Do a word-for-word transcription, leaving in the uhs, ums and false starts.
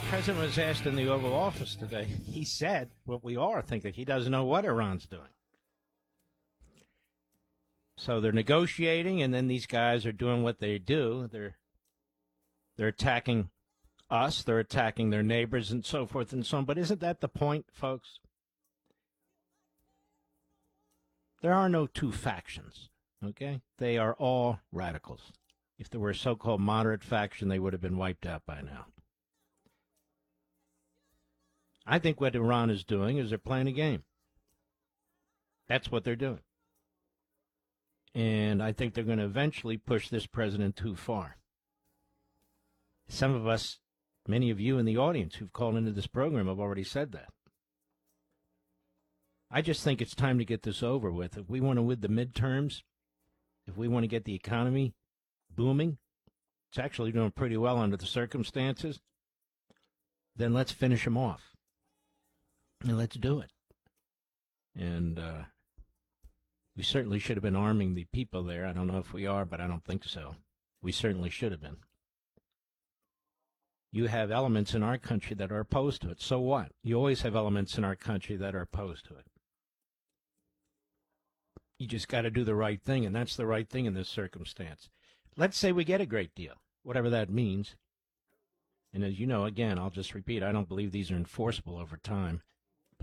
President was asked in the Oval Office today. He said what we all are thinking. He doesn't know what Iran's doing. So they're negotiating, and then these guys are doing what they do. They're they're attacking us. They're attacking their neighbors and so forth and so on. But isn't that the point, folks? There are no two factions, okay? They are all radicals. If there were a so-called moderate faction, they would have been wiped out by now. I think what Iran is doing is they're playing a game. That's what they're doing. And I think they're going to eventually push this president too far. Some of us, many of you in the audience who've called into this program have already said that. I just think it's time to get this over with. If we want to win the midterms, if we want to get the economy booming, it's actually doing pretty well under the circumstances, then let's finish them off. And let's do it. And uh, we certainly should have been arming the people there. I don't know if we are, but I don't think so. We certainly should have been. You have elements in our country that are opposed to it. So what? You always have elements in our country that are opposed to it. You just got to do the right thing, and that's the right thing in this circumstance. Let's say we get a great deal, whatever that means. And as you know, again, I'll just repeat, I don't believe these are enforceable over time.